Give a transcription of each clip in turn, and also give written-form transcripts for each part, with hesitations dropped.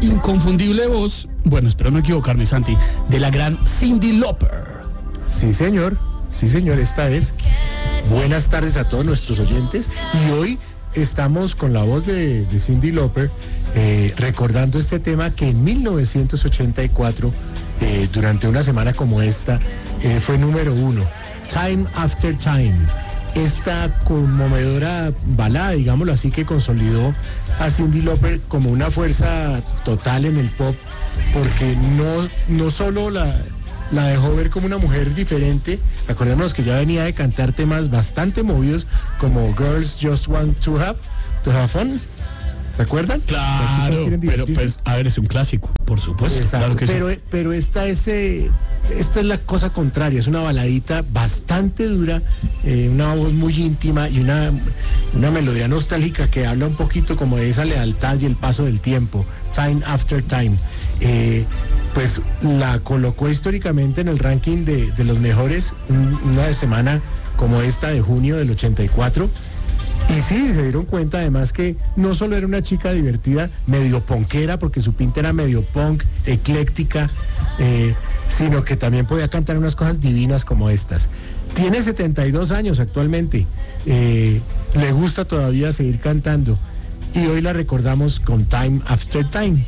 inconfundible voz, bueno, espero no equivocarme, Santi, de la gran Cyndi Lauper. Sí, señor, esta es. Buenas tardes a todos nuestros oyentes. Y hoy estamos con la voz de Cyndi Lauper, recordando este tema que en 1984, durante una semana como esta, fue número 1, Time After Time. Esta conmovedora balada, digámoslo así, que consolidó a Cyndi Lauper como una fuerza total en el pop, porque no solo la dejó ver como una mujer diferente. Acordémonos que ya venía de cantar temas bastante movidos como Girls Just Want to Have Fun. ¿Se acuerdan? Claro, pero pues, a ver, es un clásico, por supuesto. Exacto, claro que sí. Pero esta es la cosa contraria, es una baladita bastante dura, una voz muy íntima y una melodía nostálgica que habla un poquito como de esa lealtad y el paso del tiempo. Time After Time. Pues la colocó históricamente en el ranking de los mejores una semana como esta de junio del 84. Y sí, se dieron cuenta además que no solo era una chica divertida, medio punkera, porque su pinta era medio punk, ecléctica, sino que también podía cantar unas cosas divinas como estas. Tiene 72 años actualmente, le gusta todavía seguir cantando y hoy la recordamos con Time After Time.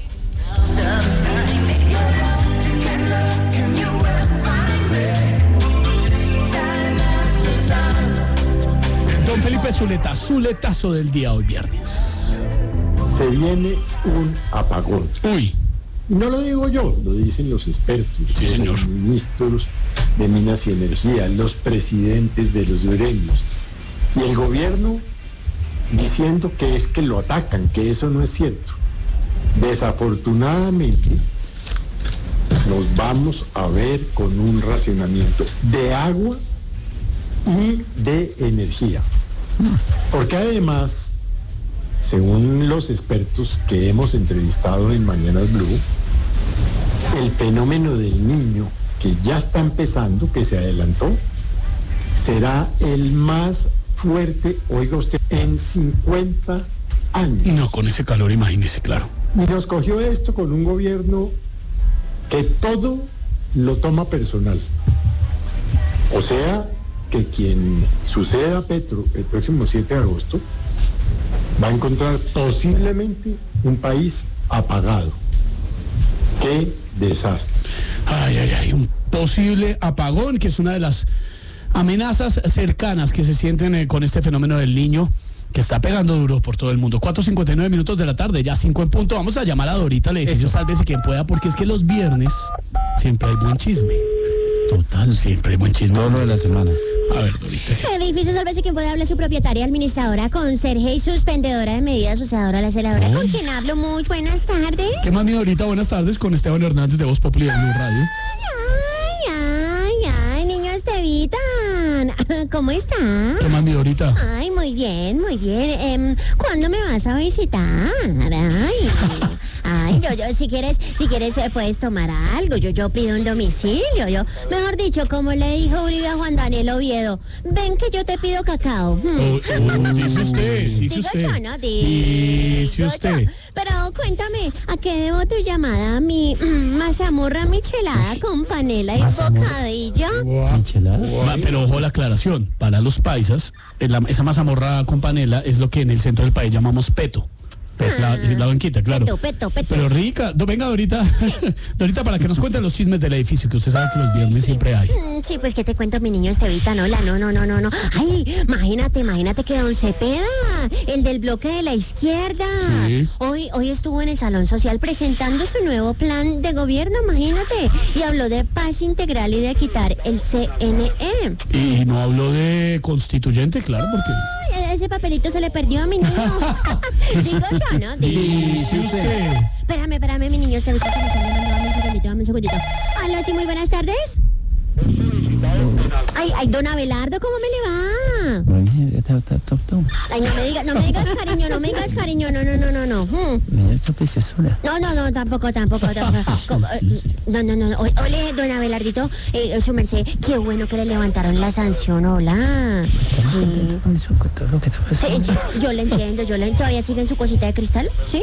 Don Felipe Zuleta, Zuletazo del día hoy viernes. Se viene un apagón. Uy. No lo digo yo, lo dicen los expertos, sí, los ministros de Minas y Energía, los presidentes de los gremios. Y el gobierno diciendo que es que lo atacan, que eso no es cierto. Desafortunadamente, nos vamos a ver con un racionamiento de agua y de energía. Porque además, según los expertos que hemos entrevistado en Mañanas Blue, el fenómeno del Niño, que ya está empezando, que se adelantó, será el más fuerte, oiga usted, en 50 años. No, con ese calor, imagínese, claro. Y nos cogió esto con un gobierno que todo lo toma personal. O sea, que quien suceda a Petro el próximo 7 de agosto va a encontrar posiblemente un país apagado. ¡Qué desastre! Ay, un posible apagón, que es una de las amenazas cercanas que se sienten con este fenómeno del Niño, que está pegando duro por todo el mundo. 4:59 minutos de la tarde, ya 5 en punto. Vamos a llamar a Dorita al edificio Sálvese quien pueda, porque es que los viernes siempre hay buen chisme. Total, siempre hay buen chisme. Todo lo de la semana. A ver, Dorita. Edificio Sálvese quien pueda, habla su propietaria, administradora, conserje y suspendedora de medidas, usadora, la celadora. ¿Con quién hablo? Muy buenas tardes. ¿Qué más, mi Dorita? Buenas tardes, con Esteban Hernández de Voz Populi de Blue Radio. Ay, niño Estevitan. ¿Cómo está? ¿Qué más, mi Dorita? Ay, muy bien, muy bien. ¿Cuándo me vas a visitar? Ay, yo, si quieres, puedes tomar algo. Yo pido un domicilio. Mejor dicho, como le dijo Uribe a Juan Daniel Oviedo, ven que yo te pido cacao. Dice usted. Digo yo, ¿no? Dice usted. Pero cuéntame, ¿a qué debo tu llamada? Mi mazamorra michelada con panela y bocadillo. ¿Michelada? Pero ojo la aclaración, para los paisas, esa mazamorra con panela es lo que en el centro del país llamamos peto. La banquita, claro. Peto. Pero rica. Venga, Dorita. Sí. Dorita, para que nos cuenten los chismes del edificio, que usted sabe que los viernes siempre hay. Sí, pues que te cuento, mi niño Estevita, no. Ay, imagínate que don Cepeda, el del bloque de la izquierda, sí, hoy estuvo en el Salón Social presentando su nuevo plan de gobierno, imagínate. Y habló de paz integral y de quitar el CNE. Y no habló de constituyente, claro, porque... Ay, ese papelito se le perdió a mi niño. Digo yo, ¿no? Dice usted. Espérame, mi niño, Estevita, que me están llamando. Dame un segundito. Hola, sí, muy buenas tardes. Ay, don Abelardo, ¿cómo me le va? Ay, no me digas cariño, no. No, tampoco. No. Ole, don Abelardito, su merced, qué bueno que le levantaron la sanción, hola. Sí. Sí, yo le entiendo, ¿todavía sigue en su cosita de cristal? ¿Sí?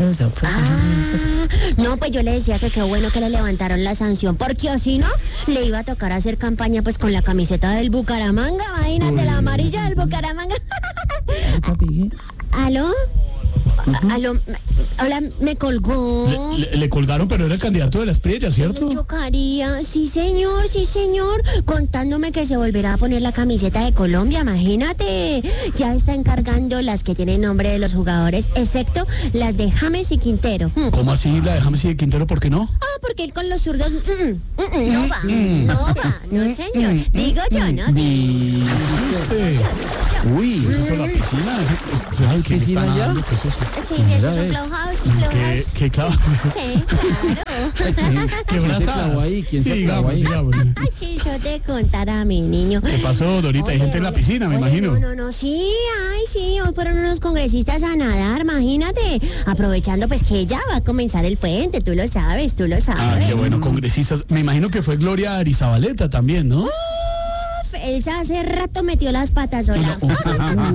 No, pues yo le decía que qué bueno que le levantaron la sanción, porque o si no, le iba a tocar hacer campaña pues con la camiseta del Bucaramanga, imagínate, la amarilla del Bucaramanga. ¿Aló? Hola, me colgó. Le colgaron, pero era el candidato de las Priellas, ¿cierto? Chocaría, sí señor, contándome que se volverá a poner la camiseta de Colombia, imagínate. Ya está encargando las que tienen nombre de los jugadores, excepto las de James y Quintero. ¿Cómo así la de James y de Quintero? ¿Por qué no? Porque él con los zurdos no va, no señor. Digo yo, ¿no? Uy, ¿eso es la piscina? ¿Qué es allá? ¿Qué es eso? Sí, eso es un clubhouse. ¿Qué clavas? Sí, claro. ¿Qué brazadas? ¿Quién se clavó ahí? Digamos. Ay, sí, yo te contara, mi niño. ¿Qué pasó, Dorita? Hay gente en la piscina, me imagino. No, sí, hoy fueron unos congresistas a nadar, imagínate. Aprovechando pues que ya va a comenzar el puente, tú lo sabes. Ah, qué bueno, congresistas. Me imagino que fue Gloria Arizabaleta también, ¿no? Elsa hace rato metió las patas sola. Digo yo.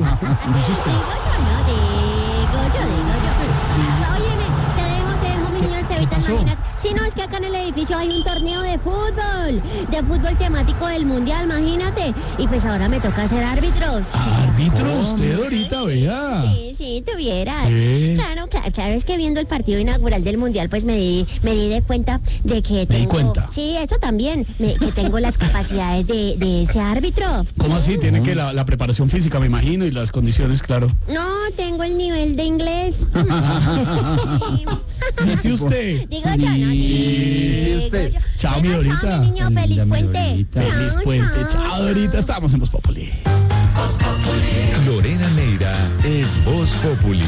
Óyeme, te dejo, mi niño Estevita, imagínate. Si no, es que acá en el edificio hay un torneo de fútbol temático del mundial, imagínate. Y pues ahora me toca ser árbitro. ¿Árbitro usted, Dorita, vea? Sí, tuvieras. Claro, es que viendo el partido inaugural del mundial, pues me di de cuenta de que tengo... ¿Me di cuenta? Sí, eso también, que tengo las capacidades de ese árbitro. ¿Cómo así? Tiene que la preparación física, me imagino, y las condiciones, claro. No, tengo el nivel de inglés. Dice usted. Digo yo, ¿no? Usted. Chao, mi Dorita. Chao, mi niño, feliz puente. Feliz puente. Chao, Dorita. Estamos en Voz Populi. Lorena Neira es Voz Populi.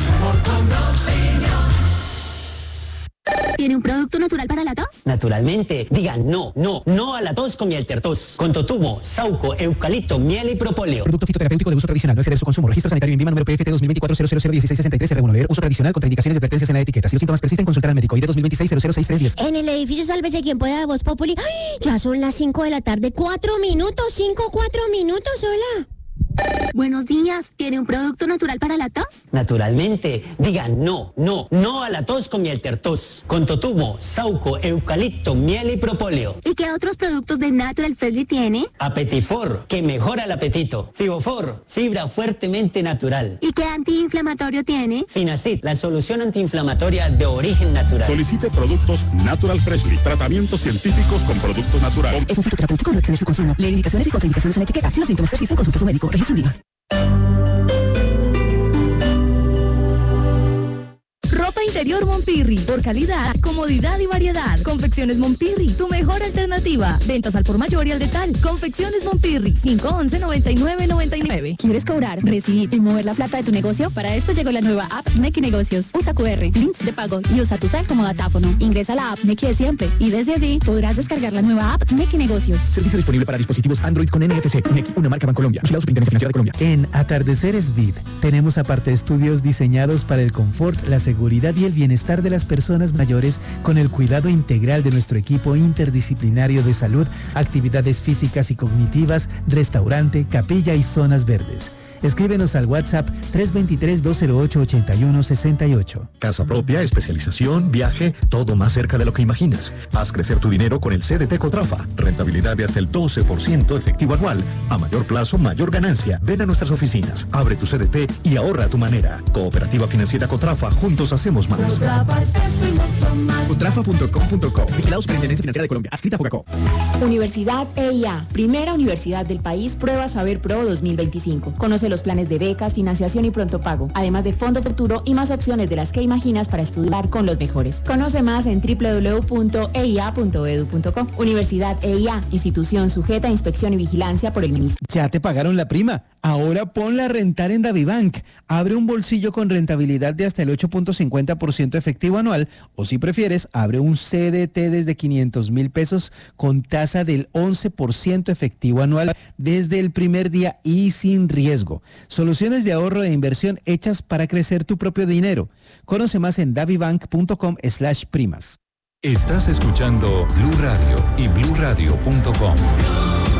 ¿Tiene un producto natural para la tos? Naturalmente. Digan no a la tos con miel tertos. Con totumo, sauco, eucalipto, miel y propóleo. Producto fitoterapéutico de uso tradicional. No exceder su consumo. Registro sanitario INVIMA número PFT 2024-001663 R1. Uso tradicional. Contraindicaciones y advertencias en la etiqueta. Si los síntomas persisten, consultar al médico. ID 2026-006310. En el edificio Sálvese quien pueda de Voz Populi. ¡Ay! Ya son las 5 de la tarde. 4 minutos. Hola. Buenos días. ¿Tiene un producto natural para la tos? Naturalmente. Digan no a la tos con miel tertos. Con totumo, sauco, eucalipto, miel y propóleo. ¿Y qué otros productos de Natural Freshly tiene? Apetifor, que mejora el apetito. Fibofor, fibra fuertemente natural. ¿Y qué antiinflamatorio tiene? Finacid, la solución antiinflamatoria de origen natural. Solicite productos Natural Freshly. Tratamientos científicos con productos naturales. Es un fitoterapéutico, no exceder su consumo. Lee indicaciones y contraindicaciones en la etiqueta. Si los síntomas persisten, consulte a su médico. Registro INVIMA. Ropa interior Monpirri, por calidad, comodidad y variedad. Confecciones Monpirri, tu mejor alternativa. Ventas al por mayor y al detal. Confecciones Monpirri, 511-9999. ¿Quieres cobrar, recibir y mover la plata de tu negocio? Para esto llegó la nueva app Nequi Negocios. Usa QR, links de pago y usa tu cel como datáfono. Ingresa a la app Nequi de siempre y desde allí podrás descargar la nueva app Nequi Negocios. Servicio disponible para dispositivos Android con NFC. Nequi, una marca Bancolombia. Vigilado Superintendencia Financiera de Colombia. En Atardeceres Vid tenemos aparte estudios diseñados para el confort, la seguridad y el bienestar de las personas mayores con el cuidado integral de nuestro equipo interdisciplinario de salud, actividades físicas y cognitivas, restaurante, capilla y zonas verdes. Escríbenos al WhatsApp 323-208-8168. Casa propia, especialización, viaje, todo más cerca de lo que imaginas. Haz crecer tu dinero con el CDT Cotrafa. Rentabilidad de hasta el 12% efectivo anual. A mayor plazo, mayor ganancia. Ven a nuestras oficinas, abre tu CDT y ahorra a tu manera. Cooperativa Financiera Cotrafa, juntos hacemos más. Cotrafa.com.co. Vigilado Superintendencia Financiera de Colombia. Adscrita a Fogacop. Universidad EIA, primera universidad del país, Prueba Saber Pro 2025. Conoce los planes de becas, financiación y pronto pago, además de Fondo Futuro y más opciones de las que imaginas para estudiar con los mejores. Conoce más en www.eia.edu.co. Universidad EIA, institución sujeta a inspección y vigilancia por el Ministerio. ¿Ya te pagaron la prima? Ahora ponla a rentar en DaviBank. Abre un bolsillo con rentabilidad de hasta el 8.50% efectivo anual, o si prefieres, abre un CDT desde 500,000 pesos con tasa del 11% efectivo anual desde el primer día y sin riesgo. Soluciones de ahorro e inversión hechas para crecer tu propio dinero. Conoce más en davibank.com/primas. Estás escuchando Blue Radio y bluradio.com.